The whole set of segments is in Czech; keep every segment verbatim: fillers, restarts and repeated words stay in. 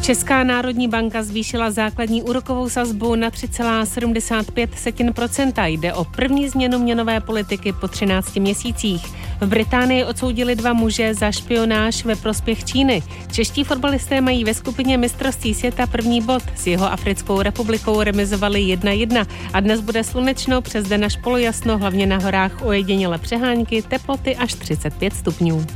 Česká národní banka zvýšila základní úrokovou sazbu na tři celá sedmdesát pět procenta. Jde o první změnu měnové politiky po třinácti měsících. V Británii odsoudili dva muže za špionáž ve prospěch Číny. Čeští fotbalisté mají ve skupině mistrovství světa první bod. S Jihoafrickou republikou remizovali jedna jedna a dnes bude slunečno, přes den až polojasno, hlavně na horách ojedinělé přehánky, teploty až třicet pět stupňů.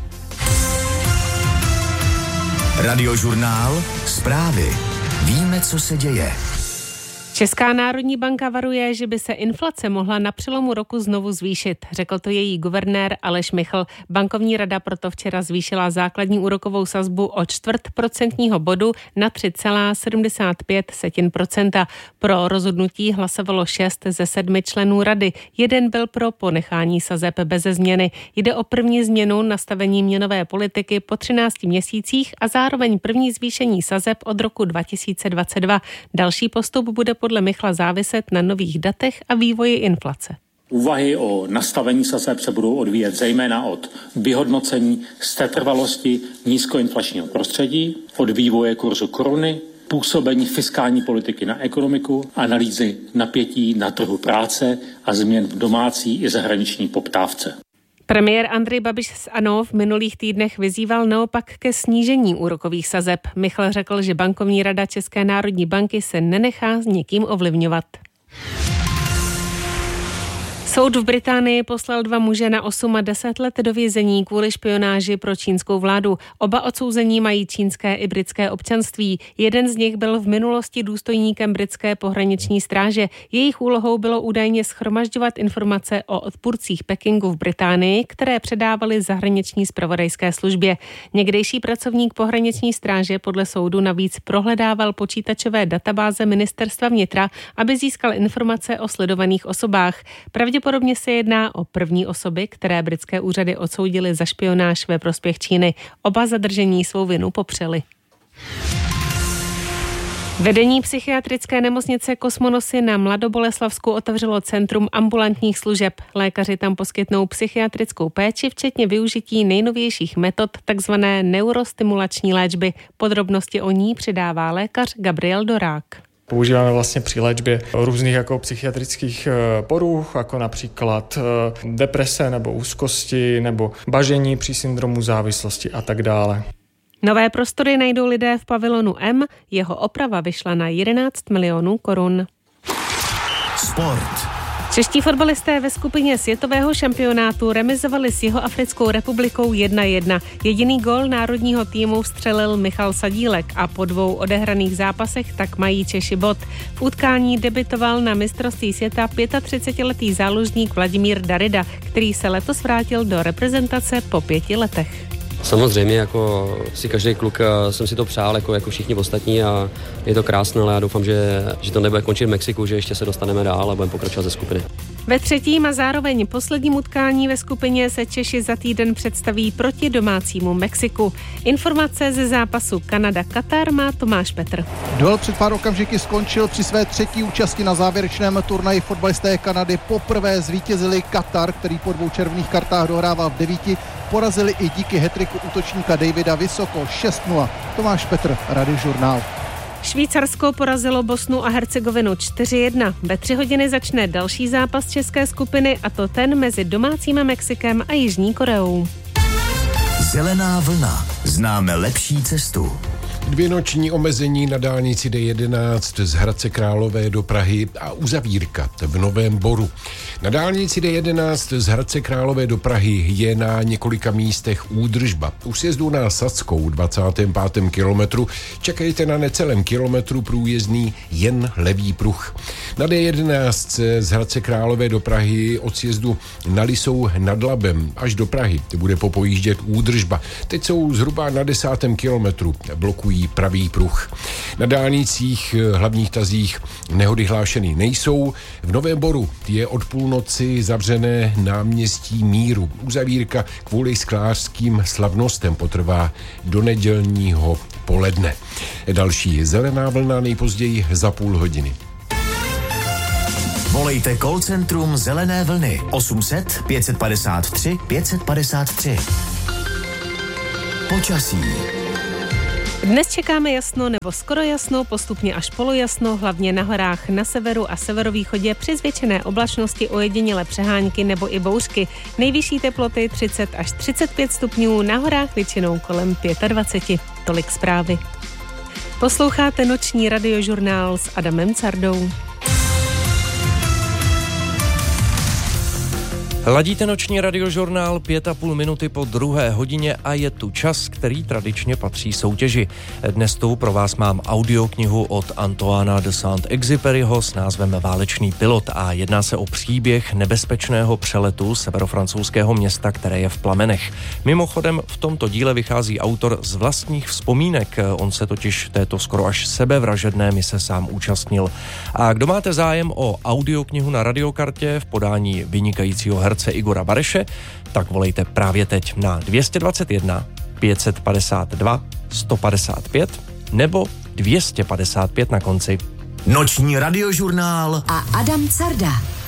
Radiožurnál, zprávy. Víme, co se děje. Česká národní banka varuje, že by se inflace mohla na přelomu roku znovu zvýšit. Řekl to její guvernér Aleš Michl. Bankovní rada proto včera zvýšila základní úrokovou sazbu o čtvrt procentního bodu na tři celá sedmdesát pět procenta. Pro rozhodnutí hlasovalo šest ze sedmi členů rady. Jeden byl pro ponechání sazeb beze změny. Jde o první změnu nastavení měnové politiky po třinácti měsících a zároveň první zvýšení sazeb od roku dva tisíce dvacet dva. Další postup bude podle Michla záviset na nových datech a vývoji inflace. Úvahy o nastavení sazeb se budou odvíjet zejména od vyhodnocení setrvalosti nízkoinflačního prostředí, od vývoje kurzu koruny, působení fiskální politiky na ekonomiku, analýzy napětí na trhu práce a změn v domácí i zahraniční poptávce. Premiér Andrej Babiš z ANO v minulých týdnech vyzýval naopak ke snížení úrokových sazeb. Michl řekl, že bankovní rada České národní banky se nenechá někým ovlivňovat. Soud v Británii poslal dva muže na osm a deset let do vězení kvůli špionáži pro čínskou vládu. Oba odsouzení mají čínské i britské občanství. Jeden z nich byl v minulosti důstojníkem britské pohraniční stráže. Jejich úlohou bylo údajně shromažďovat informace o odpůrcích Pekingu v Británii, které předávali zahraniční zpravodajské službě. Někdejší pracovník pohraniční stráže podle soudu navíc prohledával počítačové databáze ministerstva vnitra, aby získal informace o sledovaných osobách. Pravděpodobně Pravděpodobně se jedná o první osoby, které britské úřady odsoudily za špionáž ve prospěch Číny. Oba zadržení svou vinu popřeli. Vedení psychiatrické nemocnice Kosmonosy na Mladoboleslavsku otevřelo centrum ambulantních služeb. Lékaři tam poskytnou psychiatrickou péči, včetně využití nejnovějších metod takzvané neurostimulační léčby. Podrobnosti o ní předává lékař Gabriel Dorák. Používáme vlastně při léčbě různých jako psychiatrických poruch, jako například deprese nebo úzkosti nebo bažení při syndromu závislosti a tak dále. Nové prostory najdou lidé v pavilonu M. Jeho oprava vyšla na jedenáct milionů korun. Sport. Čeští fotbalisté ve skupině světového šampionátu remizovali s Jihoafrickou republikou jedna jedna. Jediný gól národního týmu vstřelil Michal Sadílek a po dvou odehraných zápasech tak mají Češi bod. V utkání debitoval na mistrovství světa třicetiletý záložník Vladimír Darida, který se letos vrátil do reprezentace po pěti letech. Samozřejmě, jako si každý kluk jsem si to přál, jako, jako všichni ostatní a je to krásné, ale já doufám, že, že to nebude končit v Mexiku, že ještě se dostaneme dál a budeme pokračovat ze skupiny. Ve třetím a zároveň posledním utkání ve skupině se Češi za týden představí proti domácímu Mexiku. Informace ze zápasu Kanada-Katar má Tomáš Petr. Duel před pár okamžiky skončil. Při své třetí účasti na závěrečném turnaji fotbalisté Kanady poprvé zvítězili Katar, který po dvou červených kartách dohrával v devíti. Porazili i díky hetriku útočníka Davida Vysoko šest nula. Tomáš Petr, Radiožurnál. Švýcarsko porazilo Bosnu a Hercegovinu čtyři jedna. Ve tři hodiny začne další zápas české skupiny, a to ten mezi domácím Mexikem a Jižní Koreou. Zelená vlna. Známe lepší cestu. Dvě noční omezení na dálnici D jedenáct z Hradce Králové do Prahy a uzavírka v Novém Boru. Na dálnici D jedenáct z Hradce Králové do Prahy je na několika místech údržba. U sjezdu na Sadskou dvacátém pátém kilometru čekejte na necelém kilometru průjezdný jen levý pruh. Na D jedenáct z Hradce Králové do Prahy od sjezdu na Lisou nad Labem až do Prahy bude popojíždět údržba. Teď jsou zhruba na desátém kilometru, blokují pravý pruh. Na dálnicích hlavních tazích nehody hlášeny nejsou. V Novém Boru je od půlnoci zavřené náměstí Míru. Uzavírka kvůli sklářským slavnostem potrvá do nedělního poledne. Další zelená vlna nejpozději za půl hodiny. Volejte call centrum Zelené vlny osm set pět padesát tři pět padesát tři. Počasí. Dnes čekáme jasno nebo skoro jasno, postupně až polojasno, hlavně na horách na severu a severovýchodě při zvětšené oblačnosti ojedinělé přehánky nebo i bouřky. Nejvyšší teploty třicet až třicet pět stupňů, na horách většinou kolem dvacet pět. Tolik zprávy. Posloucháte noční radiožurnál s Adamem Cardou. Ladíte noční radiožurnál pět a půl minuty po druhé hodině a je tu čas, který tradičně patří soutěži. Dnes tu pro vás mám audioknihu od Antoana de Saint-Exupéryho s názvem Válečný pilot a jedná se o příběh nebezpečného přeletu severofrancouzského města, které je v plamenech. Mimochodem v tomto díle vychází autor z vlastních vzpomínek, on se totiž této skoro až sebevražedné mise sám účastnil. A kdo máte zájem o audioknihu na radiokartě v podání vynikajícího herce Igora Bareše, tak volejte právě teď na dvě stě dvacet jedna pět set padesát dva sto padesát pět nebo dvě stě padesát pět na konci. Noční radiožurnál a Adam Carda.